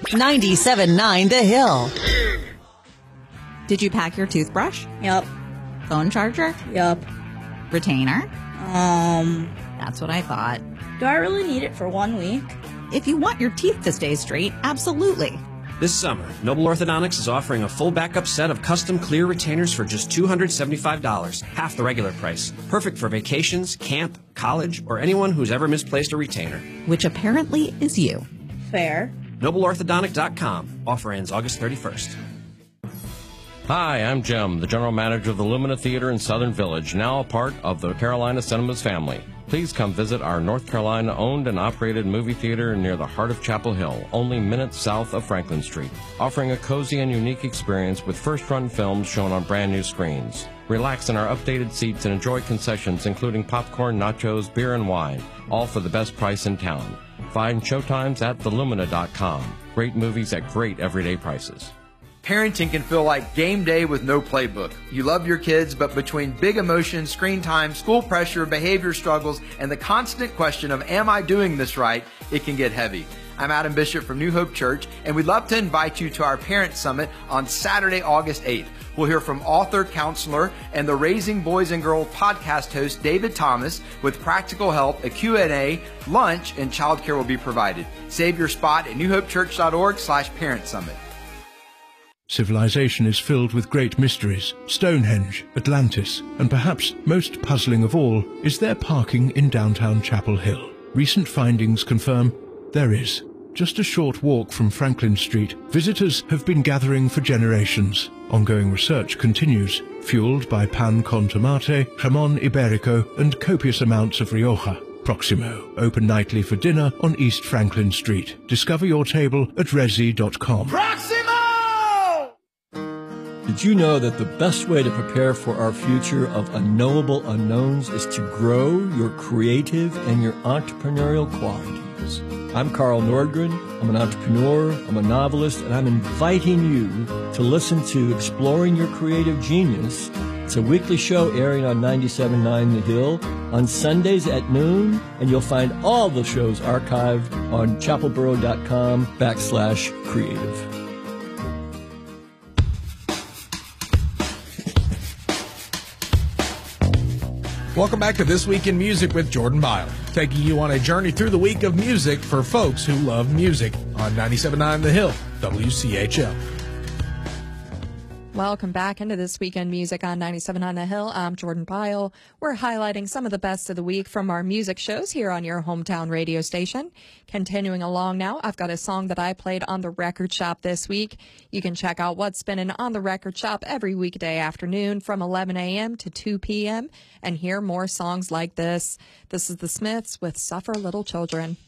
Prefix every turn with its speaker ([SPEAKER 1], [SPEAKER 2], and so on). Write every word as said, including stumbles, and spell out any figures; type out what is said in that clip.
[SPEAKER 1] ninety-seven point nine The Hill.
[SPEAKER 2] Did you pack your toothbrush?
[SPEAKER 3] Yep.
[SPEAKER 2] Phone charger?
[SPEAKER 3] Yep.
[SPEAKER 2] Retainer?
[SPEAKER 3] Um,
[SPEAKER 2] That's what I thought.
[SPEAKER 3] do I really need it for one week?
[SPEAKER 2] If you want your teeth to stay straight, absolutely.
[SPEAKER 4] This summer, Noble Orthodontics is offering a full backup set of custom clear retainers for just two hundred seventy-five dollars, half the regular price. Perfect for vacations, camp, college, or anyone who's ever misplaced a retainer.
[SPEAKER 2] Which apparently is you.
[SPEAKER 3] Fair.
[SPEAKER 4] Noble Orthodontic dot com. Offer ends August thirty-first.
[SPEAKER 5] Hi, I'm Jim, the general manager of the Lumina Theater in Southern Village, now a part of the Carolina Cinemas family. Please come visit our North Carolina-owned and operated movie theater near the heart of Chapel Hill, only minutes south of Franklin Street, offering a cozy and unique experience with first-run films shown on brand-new screens. Relax in our updated seats and enjoy concessions including popcorn, nachos, beer, and wine, all for the best price in town. Find showtimes at the lumina dot com. Great movies at great everyday prices.
[SPEAKER 6] Parenting can feel like game day with no playbook. You love your kids, but between big emotions, screen time, school pressure, behavior struggles, and the constant question of, am I doing this right, it can get heavy. I'm Adam Bishop from New Hope Church, and we'd love to invite you to our Parent Summit on Saturday, August eighth. We'll hear from author, counselor, and the Raising Boys and Girls podcast host, David Thomas, with practical help, a Q and A, lunch, and childcare will be provided. Save your spot at new hope church dot org slash parent summit.
[SPEAKER 7] Civilization is filled with great mysteries. Stonehenge, Atlantis, and perhaps most puzzling of all is there parking in downtown Chapel Hill. Recent findings confirm there is. Just a short walk from Franklin Street, visitors have been gathering for generations. Ongoing research continues, fueled by pan con tomate, jamon iberico, and copious amounts of Rioja. Proximo, open nightly for dinner on East Franklin Street. Discover your table at resi dot com.
[SPEAKER 6] Proximo!
[SPEAKER 8] Did you know that the best way to prepare for our future of unknowable unknowns is to grow your creative and your entrepreneurial qualities? I'm Carl Nordgren. I'm an entrepreneur. I'm a novelist, and I'm inviting you to listen to Exploring Your Creative Genius. It's a weekly show airing on ninety-seven point nine The Hill on Sundays at noon, and you'll find all the shows archived on chapelboro dot com backslash creative.
[SPEAKER 9] Welcome back to This Week in Music with Jordan Bile, taking you on a journey through the week of music for folks who love music on ninety-seven point nine The Hill, W C H L.
[SPEAKER 10] Welcome back into This Weekend Music on ninety-seven point nine The Hill. I'm Jordan Pyle. We're highlighting some of the best of the week from our music shows here on your hometown radio station. Continuing along now, I've got a song that I played on the Record Shop this week. You can check out what's spinning on the Record Shop every weekday afternoon from eleven a.m. to two p.m. and hear more songs like this. This is The Smiths with Suffer Little Children.